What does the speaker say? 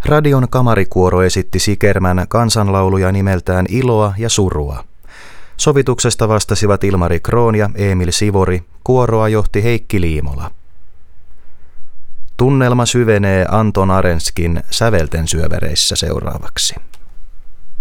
Radion kamarikuoro esitti Sikermän kansanlauluja nimeltään Iloa ja surua. Sovituksesta vastasivat Ilmari Kroon ja Emil Sivori, kuoroa johti Heikki Liimola. Tunnelma syvenee Anton Arenskin Sävelten syövereissä seuraavaksi.